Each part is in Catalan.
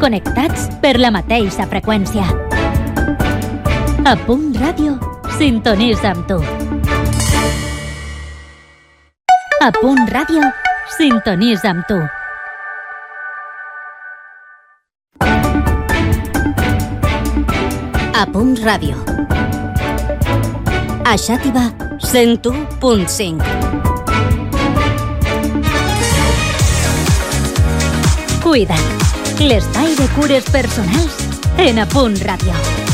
connectats per la mateixa freqüència. A Punt Ràdio, sintonitza amb tu. A Punt Ràdio, sintonitza amb tu. A Punt Ràdio. A Xàtiva, 101.5. Cuida't. L'espai de cures personals en A Punt Ràdio.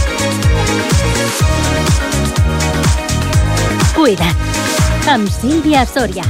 Cuida't. Amb Sílvia Soria.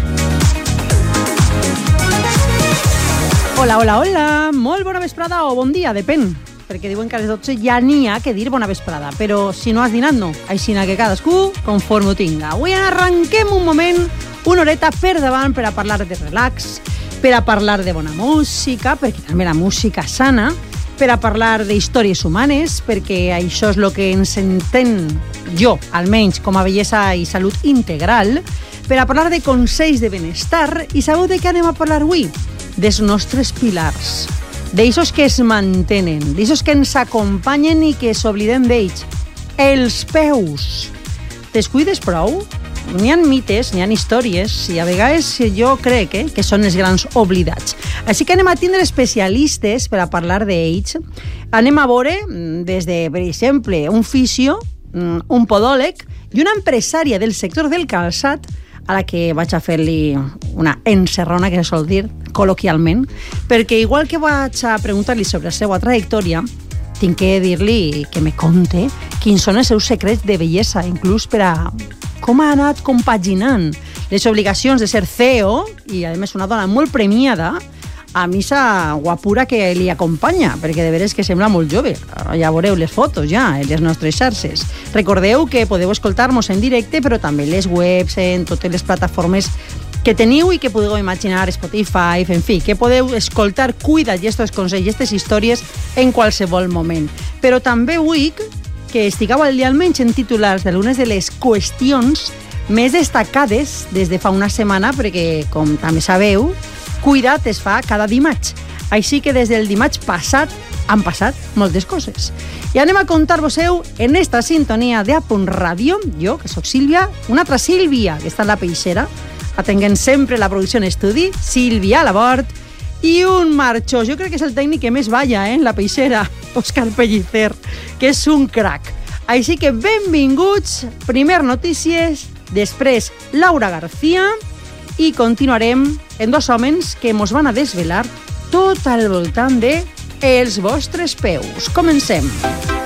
Hola, hola, hola. Molt bona vesprada o bon dia, depèn. Perquè diuen que a les 12 ja n'hi ha que dir bona vesprada. Però si no has dinat, no. Aixina que cadascú conforme ho tinga. Avui arrenquem un moment, una horeta per davant per a parlar de relax, per a parlar de bona música, perquè també la música sana, per a parlar d'històries humanes, perquè això és el que ens entén jo, almenys, com a bellesa i salut integral, per a parlar de consells de benestar, i sabeu de què anem a parlar avui? Dels nostres pilars, d'eixos que es mantenen, d'eixos que ens acompanyen i que s'oblidem d'ells. Els peus. Te'ls cuides prou? N'hi ha mites, n'hi ha històries, i a vegades jo crec que són els grans oblidats. Així que anem a tindre especialistes per a parlar d'ells. Anem a veure des de, per exemple, un fisio, un podòleg i una empresària del sector del calçat, a la que vaig a fer-li una encerrona, que se sol dir col·loquialment, perquè igual que vaig a preguntar-li sobre la seva trajectòria, tinc que dir-li que me conte quins són els seus secrets de bellesa, inclús per a com ha anat compaginant les obligacions de ser CEO i, a més, una dona molt premiada, a missa guapura que li acompanya, perquè de veres que sembla molt jove. Ja veureu les fotos, ja, en les nostres xarxes. Recordeu que podeu escoltar-nos en directe, però també les webs, en totes les plataformes que teniu i que podeu imaginar, Spotify, en fi, que podeu escoltar, cuida't i estos consells i aquestes històries en qualsevol moment. Però també vull que estigueu al dia almenys en titulars d'algunes de les qüestions més destacades des de fa una setmana, perquè, com també sabeu, Cuida't es fa cada dimarts. Així que des del dimarts passat han passat moltes coses. I anem a contar-vos-heu en esta sintonia de A Punt Ràdio, jo, que sóc Sílvia, una altra Sílvia, que està en la peixera, atenguent sempre la producció en estudi, Sílvia Labort, i un marxós, jo crec que és el tècnic que més balla, en la peixera, Òscar Pellicer, que és un crac. Així que benvinguts, primer notícies, després Laura García, i continuarem en dos homes que mos van a desvelar tot al voltant de els vostres peus. Comencem.